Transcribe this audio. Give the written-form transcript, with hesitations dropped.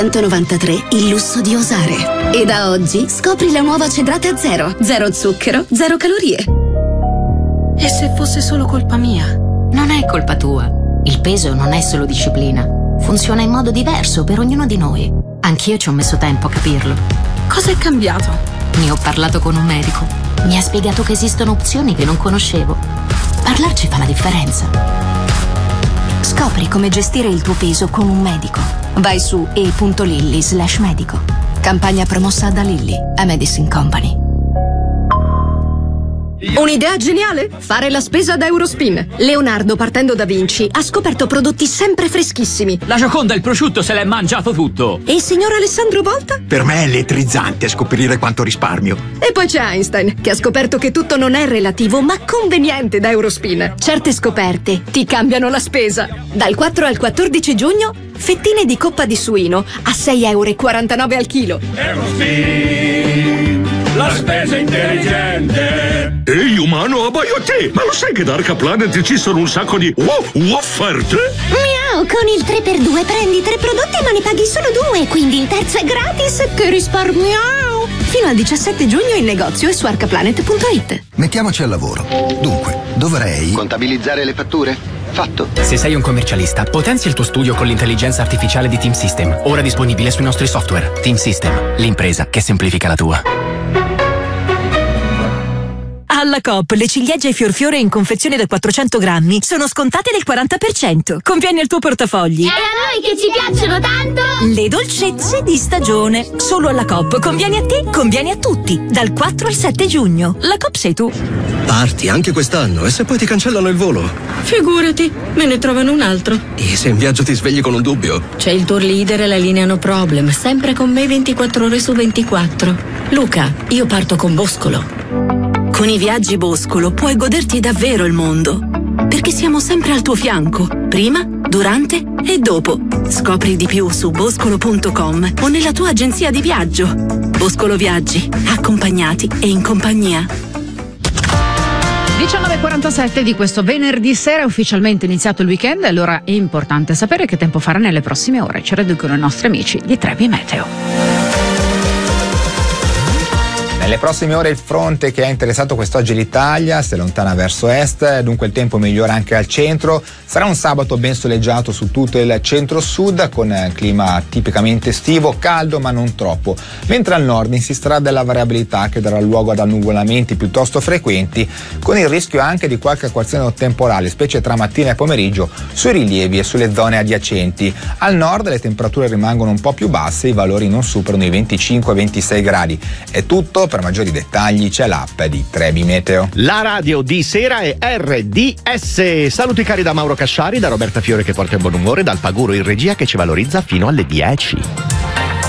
1993 il lusso di osare. E da oggi scopri la nuova Cedrata Zero. Zero zucchero, zero calorie. E se fosse solo colpa mia? Non è colpa tua. Il peso non è solo disciplina. Funziona in modo diverso per ognuno di noi. Anch'io ci ho messo tempo a capirlo. Cosa è cambiato? Ne ho parlato con un medico. Mi ha spiegato che esistono opzioni che non conoscevo. Parlarci fa la differenza. Scopri come gestire il tuo peso con un medico. Vai su e.lilly/medico. Campagna promossa da Lilly, a Medicine Company. Un'idea geniale? Fare la spesa da Eurospin. Leonardo, partendo da Vinci, ha scoperto prodotti sempre freschissimi. La Gioconda, il prosciutto, se l'è mangiato tutto. E il signor Alessandro Volta? Per me è elettrizzante scoprire quanto risparmio. E poi c'è Einstein, che ha scoperto che tutto non è relativo, ma conveniente da Eurospin. Certe scoperte ti cambiano la spesa. Dal 4 al 14 giugno, fettine di coppa di suino a 6,49 € al chilo. Eurospin, la spesa intelligente. Ehi umano, abbaio a te! Ma lo sai che da Arca Planet ci sono un sacco di offerte? Miau, con il 3x2 prendi 3 prodotti ma ne paghi solo 2, quindi il terzo è gratis. Che risparmiao! Fino al 17 giugno in negozio e su arcaplanet.it. Mettiamoci al lavoro. Dunque, dovrei contabilizzare le fatture? Fatto. Se sei un commercialista, potenzia il tuo studio con l'intelligenza artificiale di Team System, ora disponibile sui nostri software. Team System, l'impresa che semplifica la tua. Alla Coop le ciliegie fiorfiore in confezione da 400 grammi sono scontate del 40%. Conviene al tuo portafogli. E a noi che ci piacciono tanto! Le dolcezze di stagione. Solo alla Coop. Conviene a te, conviene a tutti. Dal 4 al 7 giugno. La Coop sei tu. Parti anche quest'anno e se poi ti cancellano il volo? Figurati, me ne trovano un altro. E se in viaggio ti svegli con un dubbio? C'è il tour leader e la linea No Problem, sempre con me 24 ore su 24. Luca, io parto con Boscolo. Con i viaggi Boscolo puoi goderti davvero il mondo, perché siamo sempre al tuo fianco, prima, durante e dopo. Scopri di più su boscolo.com o nella tua agenzia di viaggio. Boscolo Viaggi, accompagnati e in compagnia. 19:47 di questo venerdì sera è ufficialmente iniziato il weekend, allora è importante sapere che tempo farà nelle prossime ore. Ci riducono i nostri amici di Trebi Meteo. Nelle prossime ore il fronte che ha interessato quest'oggi l'Italia si allontana verso est, dunque il tempo migliora anche al centro. Sarà un sabato ben soleggiato su tutto il centro-sud con clima tipicamente estivo, caldo ma non troppo, mentre al nord insisterà della variabilità che darà luogo ad annuvolamenti piuttosto frequenti, con il rischio anche di qualche acquazzone temporale, specie tra mattina e pomeriggio, sui rilievi e sulle zone adiacenti. Al nord le temperature rimangono un po' più basse, i valori non superano i 25-26 gradi. È tutto. Per maggiori dettagli c'è l'app di Trebi Meteo. La radio di sera è RDS. Saluti cari da Mauro Casciari, da Roberta Fiore che porta il buon umore, dal Paguro in regia che ci valorizza fino alle 10.